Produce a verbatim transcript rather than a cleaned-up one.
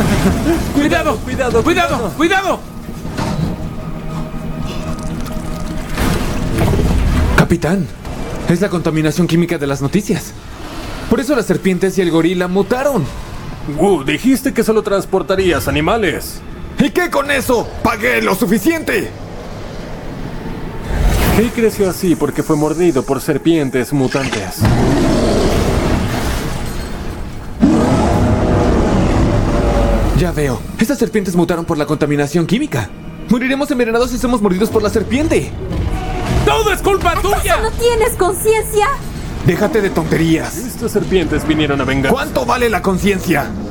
¡Cuidado! ¡Cuidado! ¡Cuidado! ¡Cuidado! Capitán, es la contaminación química de las noticias. Por eso las serpientes y el gorila mutaron. Wu, dijiste que solo transportarías animales. ¿Y qué con eso? ¡Pagué lo suficiente! Kei creció así porque fue mordido por serpientes mutantes. Ya veo. Estas serpientes mutaron por la contaminación química. Moriremos envenenados si somos mordidos por la serpiente. ¡Todo es culpa tuya! ¿No tienes conciencia? Déjate de tonterías. Estas serpientes vinieron a vengar. ¿Cuánto vale la conciencia?